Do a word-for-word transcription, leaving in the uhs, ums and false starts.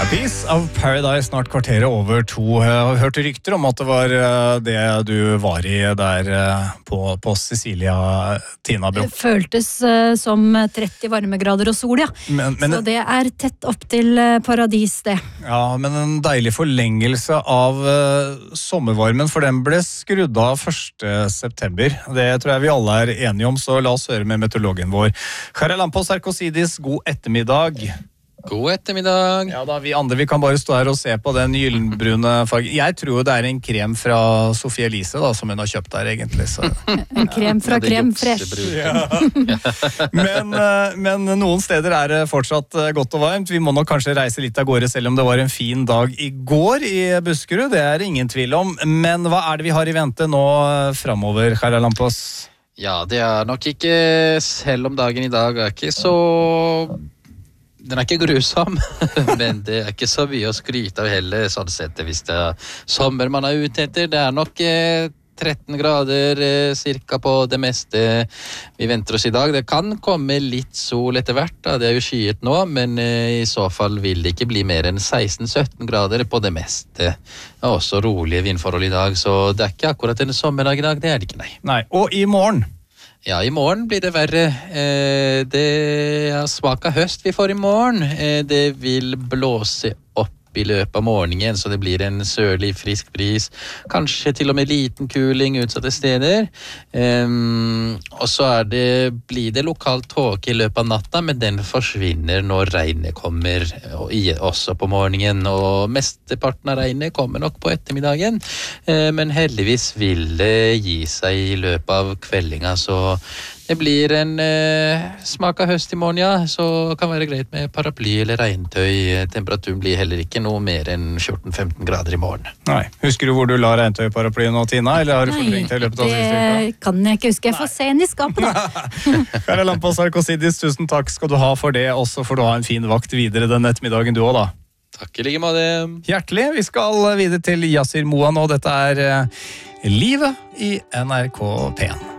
A Piece of Paradise, snart kvarteret over to. Jeg har hørt rykter om at det var det du var i der på, på Sicilia, Tina Bro. Det føltes uh, som tretti varmegrader og sol, ja. Men, men, Så det er tett opp til uh, paradis, det. Ja, men en deilig forlengelse av uh, sommervarmen, for den ble skrudd av første september. Det tror jeg vi alle er enige om, så la oss høre med meteorologen vår. Charalampos Sarkosidis, god ettermiddag. God ettermiddag. Ja da, vi andre vi kan bare stå her og se på den gyllenbrune fargen. Jeg tror det er en krem fra Sophie Elise da, som hun har kjøpt der egentlig. Så. En krem fra Ja, det krem jukser fresh. bruken. Ja. Men, eh, men noen steder er det fortsatt eh, godt og varmt. Vi må nok kanskje reise litt av gårde, selv om det var en fin dag i går i Buskerud. Det er ingen tvil om. Men hva er det vi har i vente nå eh, fremover, Charalampos? Ja, det er nok ikke, selv om dagen i dag er ikke så... Den er ikke grusom, men det er ikke så mye å skryte av heller, sånn sett, hvis det er sommer man er ute etter. Det er nok eh, tretten grader eh, cirka på det meste vi venter oss i dag. Det kan komme litt sol etter hvert, da. Det er jo skyet nå, men eh, i så fall vil det ikke bli mer enn seksten sytten grader på det meste. Det er også rolige vindforhold i dag, så det er ikke akkurat en sommerdag i dag, det er det ikke, nei. Nei, og i morgen? Ja, i morgen blir det verre. Eh, det er smak av høst vi får i morgen. Eh, det vil blåse opp i løpet av morgenen, så det blir en sørlig frisk bris. Kanskje til og med liten kuling utsatte steder. Um, og så er det, blir det lokalt tåke i løpet av natta, men den forsvinner når regnet kommer, og i, også på morgenen. Og mesteparten av regnet kommer nok på ettermiddagen, uh, men heldigvis vil det gi seg i løpet av kveldinga, så det blir en uh, smak av høst i morgen, ja, så det kan være greit med paraply eller regntøy. Temperaturen blir heller ikke noe mer enn fjorten femten grader i morgen. Nei. Husker du hvor du la regntøyparaplyen nå, Tina? Eller har du fortrengt det i løpet av siste uka? det kan jeg ikke huske. Jeg får se den i skapet, da. Charalampos Sarkosidis, tusen takk skal du ha for det. Også får du ha en fin vakt videre den ettermiddagen du også, da. Takk i like måte. Hjertelig. Vi skal videre til Yasir Moa nå. Dette er eh, Livet i N R K P en.